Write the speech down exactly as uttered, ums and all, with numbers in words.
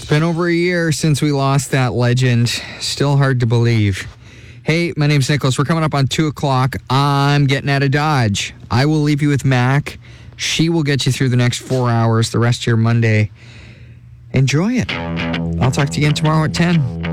It's been over a year since we lost that legend. Still hard to believe. Hey, my name's Nicholas. We're coming up on two o'clock. I'm getting out of Dodge. I will leave you with Mac. She will get you through the next four hours, the rest of your Monday. Enjoy it. I'll talk to you again tomorrow at ten.